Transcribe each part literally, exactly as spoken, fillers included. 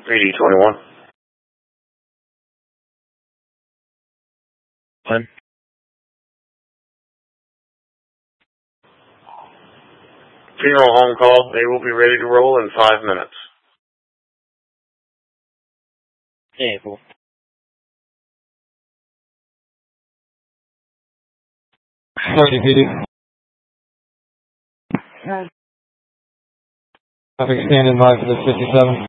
three D twenty-one. When? Funeral home call. They will be ready to roll in five minutes. Yeah, cool. thirty P D. Yes. Traffic standing by for the fifty-seven.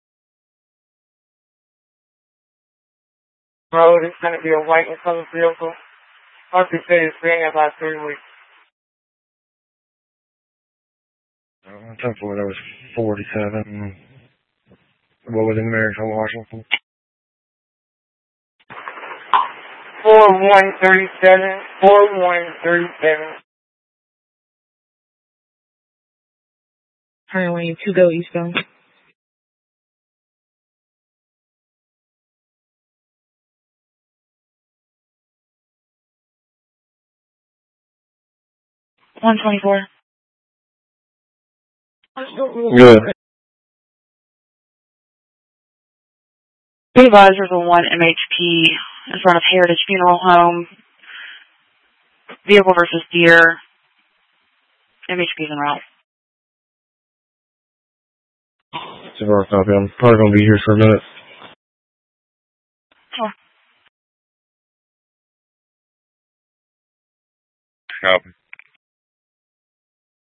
Road is going to be a white and colored vehicle. Harvey said it's been there about three weeks. Uh, ten four, that was forty-seven. What was in Marysville, Washington? four one thirty-seven, four one thirty-seven. Highway to go eastbound. one twenty-four. Good. Supervisors will one M H P in front of Heritage Funeral Home. Vehicle versus deer. M H P's en route. Zero copy. I'm probably going to be here for a minute. Sure. Copy.